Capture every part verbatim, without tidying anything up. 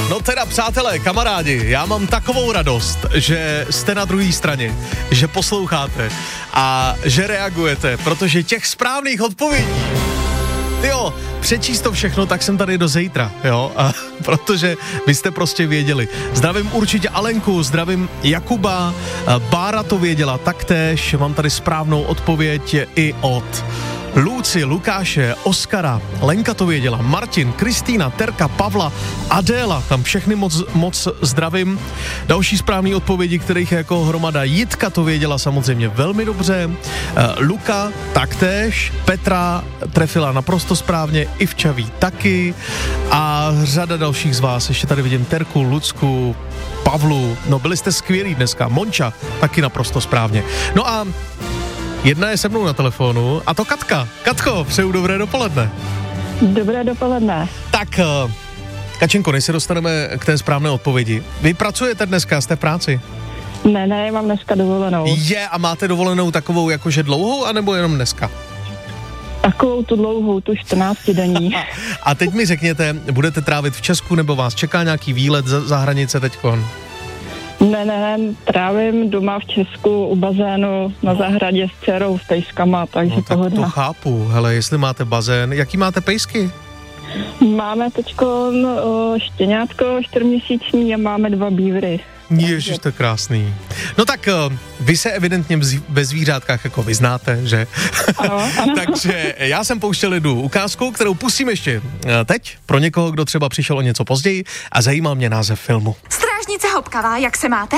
No teda, přátelé, kamarádi, já mám takovou radost, že jste na druhé straně, že posloucháte a že reagujete, protože těch správných odpovědí, jo, přečíst to všechno, tak jsem tady do zítra, jo, a, protože vy jste prostě věděli. Zdravím určitě Alenku, zdravím Jakuba, Bára to věděla taktéž, mám tady správnou odpověď i od Luci, Lukáše, Oskara, Lenka to věděla, Martin, Kristýna, Terka, Pavla, Adéla, tam všechny moc, moc zdravím. Další správný odpovědi, kterých je jako hromada. Jitka to věděla samozřejmě velmi dobře, Luka taktéž, Petra trefila naprosto správně, Ivča ví taky a řada dalších z vás, ještě tady vidím Terku, Lucku, Pavlu, no byli jste skvělí dneska, Monča taky naprosto správně. No a jedna je se mnou na telefonu, a to Katka. Katko, přeju dobré dopoledne. Dobré dopoledne. Tak, Kačenko, než se dostaneme k té správné odpovědi. Vy pracujete dneska, jste v práci? Ne, ne, mám dneska dovolenou. Je, a máte dovolenou takovou jakože dlouhou, anebo jenom dneska? Takovou tu dlouhou, tu čtrnáctidenní. A teď mi řekněte, budete trávit v Česku, nebo vás čeká nějaký výlet za, za hranice teďkon? Ne, ne, trávím doma v Česku u bazénu na zahradě s dcerou, s pejskama, takže no, tak pohodna. to chápu, hele, jestli máte bazén, jaký máte pejsky? Máme teďko no, štěňátko čtyřměsíční a máme dva bývry. Ježiš, to je krásný. No tak vy se evidentně ve zvířátkách jako vyznáte, že? Ano, ano. Takže já jsem pouštěl lidu ukázku, kterou pustím ještě teď pro někoho, kdo třeba přišel o něco později a zajímal mě název filmu. Strážnice Hopkavá, jak se máte?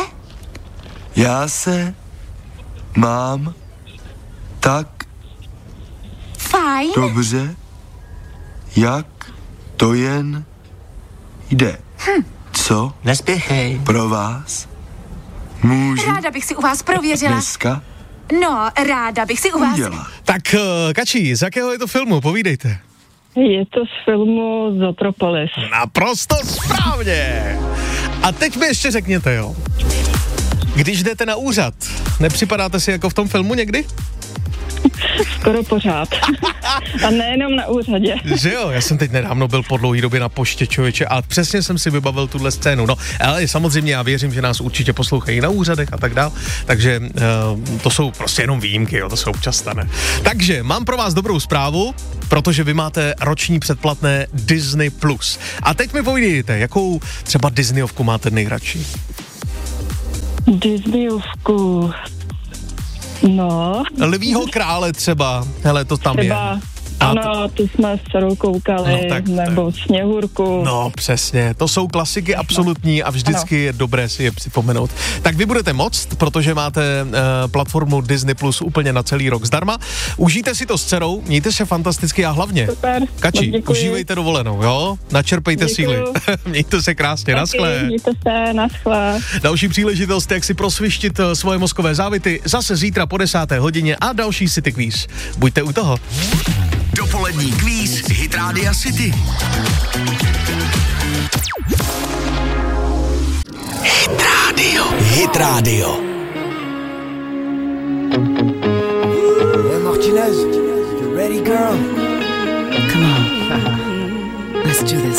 Já se mám tak Fajn. dobře, jak to jen jde. Hm. Co Nespěchej. pro vás můžu Ráda bych si u vás prověřila. dneska No, ráda bych si u vás... udělat? Tak, Kačí, z jakého je to filmu? Povídejte. Je to z filmu Zootropolis. Naprosto správně. A teď mi ještě řekněte, jo. Když jdete na úřad, nepřipadáte si jako v tom filmu někdy? Skoro pořád. A nejenom na úřadě. Že jo, já jsem teď nedávno byl po dlouhý době na poště, člověče, a přesně jsem si vybavil tuhle scénu. No, ale samozřejmě já věřím, že nás určitě poslouchají na úřadech a tak dál, takže uh, to jsou prostě jenom výjimky, jo, to se občas stane. Takže mám pro vás dobrou zprávu, protože vy máte roční předplatné Disney plus. A teď mi povídejte, jakou třeba Disneyovku máte nejradši? Disneyovku... No. Lvýho krále třeba, hele, to tam třeba, je. Ano, tu jsme s dcerou koukali, no, tak, nebo Sněhurku. No, přesně, to jsou klasiky absolutní a vždycky ano. je dobré si je připomenout. Tak vy budete moct, protože máte uh, platformu Disney Plus úplně na celý rok zdarma. Užijte si to s dcerou, mějte se fantasticky a hlavně, Super, Kači, užívejte dovolenou, jo? Načerpejte Děkuju. síly. Mějte se krásně, Taky, naschle. Mějte se, naschle. Další příležitost, jak si prosvištit svoje mozkové závity, zase zítra po desáté hodině a další City Quiz. Buďte u toho. Dopolední kvíz Hit Rádia City. Hit Radio. Hit Radio. Hey Martinez, you ready, girl? Come on. Let's do this.